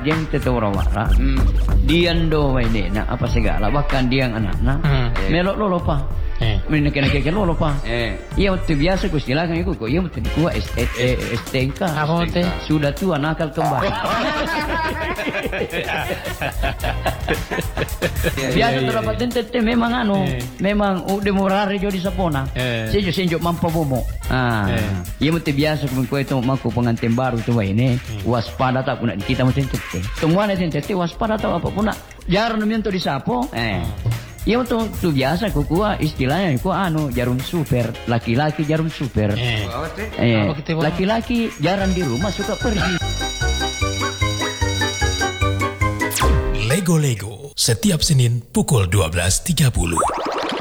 jeng tetawara-wara. Dian do ini nak apa segala bahkan dia anak-anak. Melok lolo pa. Menek-nek lolo pa. Iya waktu biasa ku silakan iku kok iya waktu ku STNK. Apa teh? Sudah tua nakal kembali. Biasa terdapat tete memang memang udah murari jo di sapona. Senjo mampu bomo. Iya waktu biasa ku itu maku pengantin baru tuh ini waspada tak puna kita mesti tete. Temuan tete waspada tak apa puna. Jarang nemian di sapo. Ya untuk tu biasa kukuah istilahnya jarum super laki-laki jarum super. Laki-laki jarang di rumah suka pergi. Lego setiap Senin pukul 12.30.